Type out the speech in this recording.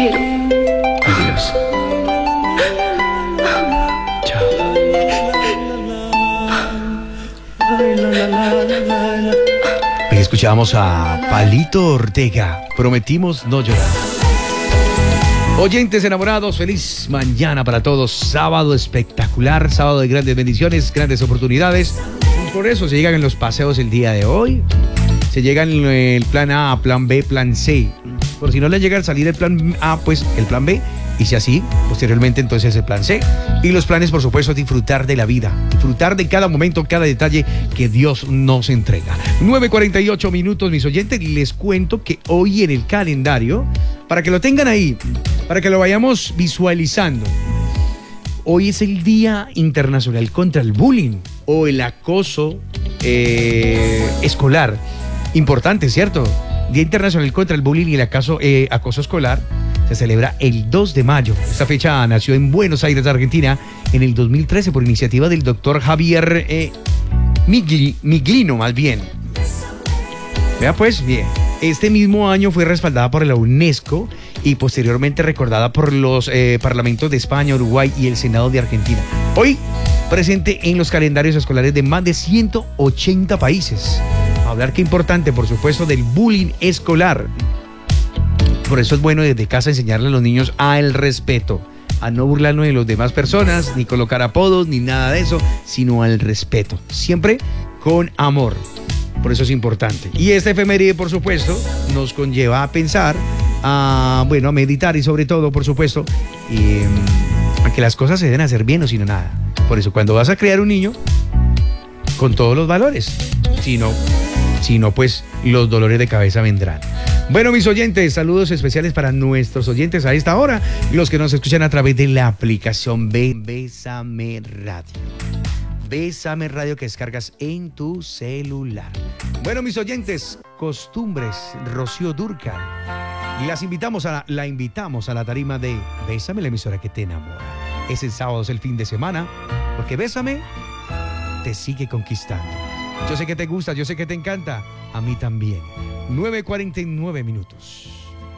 quiero. Adiós. Chao. Ahí escuchamos a Palito Ortega. Prometimos no llorar. Oyentes enamorados, feliz mañana para todos. Sábado espectacular, sábado de grandes bendiciones, grandes oportunidades. Por eso se llegan en los paseos el día de hoy. Se llega en el plan A, plan B, plan C. Por si no le llega a salir el plan A, pues el plan B. Y si así, posteriormente entonces el plan C. Y los planes, por supuesto, disfrutar de la vida. Disfrutar de cada momento, cada detalle que Dios nos entrega. 9:48 minutos, mis oyentes. Les cuento que hoy en el calendario, para que lo tengan ahí, para que lo vayamos visualizando. Hoy es el Día Internacional contra el Bullying o el acoso escolar. Importante, ¿cierto? Día Internacional contra el Bullying y el acoso escolar se celebra el 2 de mayo. Esta fecha nació en Buenos Aires, Argentina, en el 2013 por iniciativa del doctor Javier Miglino, más bien. Vea pues, bien. Este mismo año fue respaldada por la UNESCO y posteriormente recordada por los parlamentos de España, Uruguay y el Senado de Argentina. Hoy presente en los calendarios escolares de más de 180 países. Hablar, qué importante, por supuesto, del bullying escolar. Por eso es bueno desde casa enseñarle a los niños al respeto, a no burlarnos de las demás personas, ni colocar apodos, ni nada de eso, sino al respeto. Siempre con amor. Por eso es importante. Y esta efeméride, por supuesto, nos conlleva a pensar, a meditar y sobre todo, por supuesto, a que las cosas se deben hacer bien o sino nada. Por eso, cuando vas a criar un niño, con todos los valores, si no, pues los dolores de cabeza vendrán. Bueno, mis oyentes, saludos especiales para nuestros oyentes a esta hora, los que nos escuchan a través de la aplicación Bésame Radio. Bésame Radio que descargas en tu celular. Bueno, mis oyentes, costumbres, Rocío Dúrcal. La invitamos a la tarima de Bésame, la emisora que te enamora. Es el sábado, es el fin de semana, porque Bésame te sigue conquistando. Yo sé que te gusta, yo sé que te encanta, a mí también. 9:49 minutos.